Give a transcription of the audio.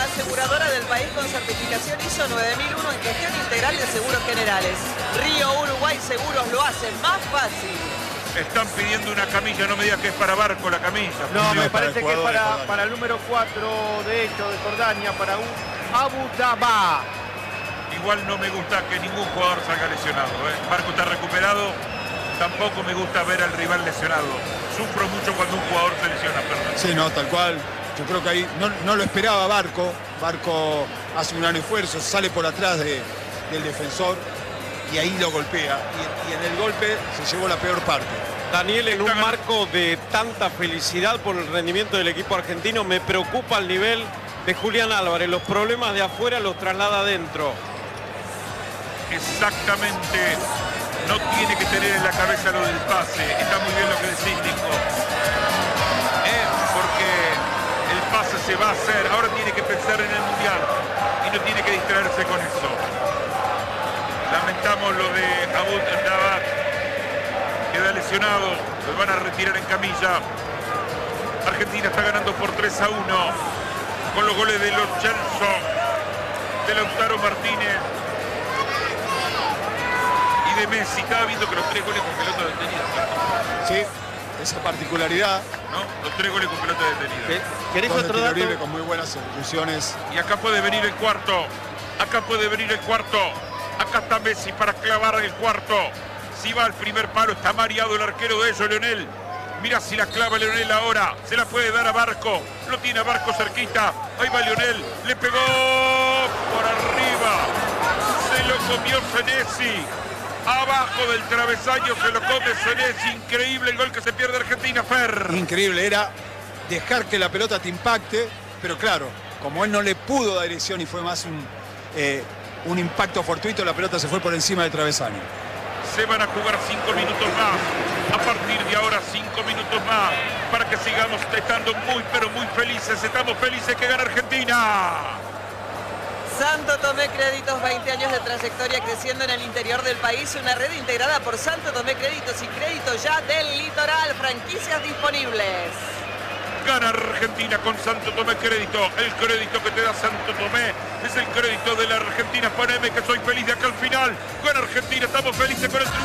aseguradora del país con certificación ISO 9001 en gestión integral de seguros generales. Río Uruguay Seguros lo hace más fácil. Están pidiendo una camilla, no me digas que es para Barco la camilla. No, me parece que es para el número 4, de hecho, de Jordania, para un Abu Dabá. Igual no me gusta que ningún jugador salga lesionado. Barco está recuperado, tampoco me gusta ver al rival lesionado. Sufro mucho cuando un jugador se lesiona, perdón. Sí, no, tal cual. Yo creo que ahí no lo esperaba Barco. Barco hace un gran esfuerzo, sale por atrás del defensor y ahí lo golpea. Y en el golpe se llevó la peor parte. Daniel, en un marco de tanta felicidad por el rendimiento del equipo argentino, me preocupa el nivel de Julián Álvarez. Los problemas de afuera los traslada adentro. Exactamente. No tiene que tener en la cabeza lo del pase. Está muy bien lo que decís, Nico. Porque el pase se va a hacer. Ahora tiene que pensar en el Mundial. Y no tiene que distraerse con eso. Lamentamos lo de Abu Dabá. Queda lesionado. Lo van a retirar en camilla. Argentina está ganando por 3-1. Con los goles de Lo Celso, de Lautaro Martínez y de Messi. Estaba viendo que los 3 goles con pelota detenida. Sí, esa particularidad. ¿No? Los 3 goles con pelota detenida. ¿Querés otro dato? Libre con muy buenas ejecuciones. Y acá puede venir el cuarto. Acá puede venir el cuarto. Acá está Messi para clavar el cuarto. Si va al primer palo, está mareado el arquero de ellos, Leonel. Mira si la clava Leonel ahora. Se la puede dar a Barco. Lo tiene a Barco cerquita. Ahí va Leonel. Le pegó por arriba. Se lo comió Senesi. Abajo del travesaño se lo come Senesi. Increíble el gol que se pierde Argentina, Fer. Increíble. Era dejar que la pelota te impacte. Pero claro, como él no le pudo dar dirección y fue más un impacto fortuito, la pelota se fue por encima del travesaño. Se van a jugar 5 minutos más. A partir de ahora 5 minutos más para que sigamos estando muy pero muy felices. Estamos felices que gana Argentina. Santo Tomé Créditos, 20 años de trayectoria creciendo en el interior del país. Una red integrada por Santo Tomé Créditos y Crédito Ya del Litoral. Franquicias disponibles. Gana Argentina con Santo Tomé Crédito. El crédito que te da Santo Tomé es el crédito de la Argentina. Poneme que soy feliz de acá al final. Gana Argentina, estamos felices con el triunfo.